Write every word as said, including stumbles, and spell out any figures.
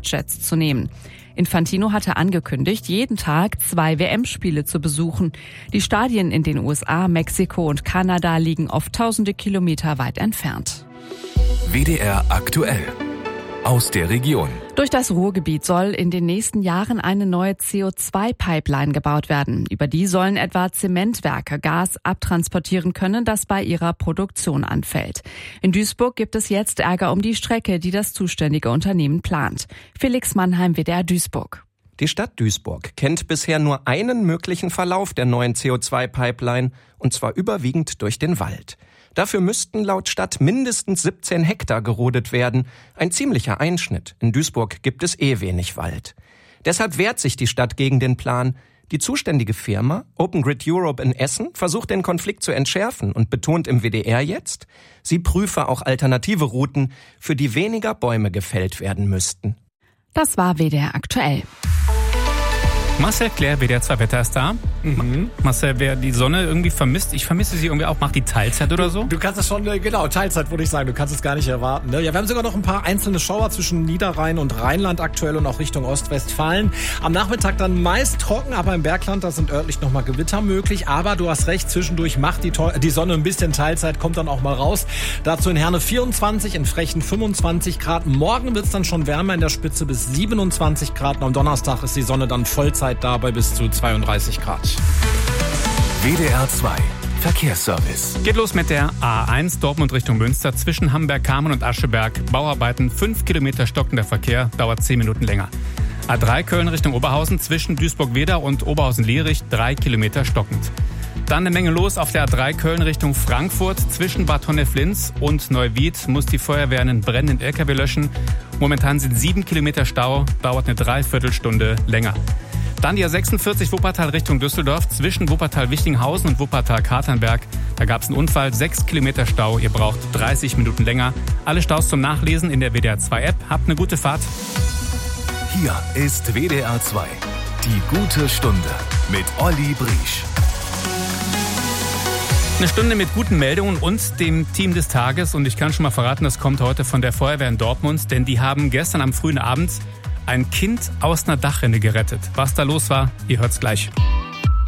Privatjets zu nehmen. Infantino hatte angekündigt, jeden Tag zwei W M-Spiele zu besuchen. Die Stadien in den U S A, Mexiko und Kanada liegen oft tausende Kilometer weit entfernt. W D R aktuell. Aus der Region. Durch das Ruhrgebiet soll in den nächsten Jahren eine neue C O zwei Pipeline gebaut werden. Über die sollen etwa Zementwerke Gas abtransportieren können, das bei ihrer Produktion anfällt. In Duisburg gibt es jetzt Ärger um die Strecke, die das zuständige Unternehmen plant. Felix Mannheim, W D R Duisburg. Die Stadt Duisburg kennt bisher nur einen möglichen Verlauf der neuen C O zwei Pipeline, und zwar überwiegend durch den Wald. Dafür müssten laut Stadt mindestens siebzehn Hektar gerodet werden. Ein ziemlicher Einschnitt. In Duisburg gibt es eh wenig Wald. Deshalb wehrt sich die Stadt gegen den Plan. Die zuständige Firma, Open Grid Europe in Essen, versucht den Konflikt zu entschärfen und betont im W D R jetzt, sie prüfe auch alternative Routen, für die weniger Bäume gefällt werden müssten. Das war W D R aktuell. Marcel Claire, W D R zwei Wetter ist da. Mhm. Marcel, wer die Sonne irgendwie vermisst, ich vermisse sie irgendwie auch, macht die Teilzeit oder so? Du kannst es schon, genau, Teilzeit würde ich sagen, du kannst es gar nicht erwarten. Ne? Ja, wir haben sogar noch ein paar einzelne Schauer zwischen Niederrhein und Rheinland aktuell und auch Richtung Ostwestfalen. Am Nachmittag dann meist trocken, aber im Bergland, da sind örtlich nochmal Gewitter möglich. Aber du hast recht, zwischendurch macht die, die Sonne ein bisschen Teilzeit, kommt dann auch mal raus. Dazu in Herne vierundzwanzig, in Frechen fünfundzwanzig Grad. Morgen wird es dann schon wärmer in der Spitze bis siebenundzwanzig Grad. Und am Donnerstag ist die Sonne dann Vollzeit da bei bis zu zweiunddreißig Grad. W D R zwei Verkehrsservice. Geht los mit der A eins Dortmund Richtung Münster zwischen Hamberg-Kamen und Ascheberg. Bauarbeiten, fünf Kilometer stockender Verkehr, dauert zehn Minuten länger. A drei Köln Richtung Oberhausen zwischen Duisburg-Wedau und Oberhausen-Lierich, drei Kilometer stockend. Dann eine Menge los auf der A drei Köln Richtung Frankfurt. Zwischen Bad Honnef-Linz und Neuwied muss die Feuerwehr einen brennenden L K W löschen. Momentan sind sieben Kilometer Stau, dauert eine Dreiviertelstunde länger. Dann die A sechsundvierzig Wuppertal Richtung Düsseldorf zwischen Wuppertal-Wichtinghausen und Wuppertal-Katernberg. Da gab es einen Unfall, sechs Kilometer Stau, ihr braucht dreißig Minuten länger. Alle Staus zum Nachlesen in der W D R zwei App. Habt eine gute Fahrt. Hier ist W D R zwei, die gute Stunde mit Olli Briesch. Eine Stunde mit guten Meldungen und dem Team des Tages. Und ich kann schon mal verraten, das kommt heute von der Feuerwehr in Dortmund. Denn die haben gestern am frühen Abend ein Kind aus einer Dachrinne gerettet. Was da los war, ihr hört's gleich.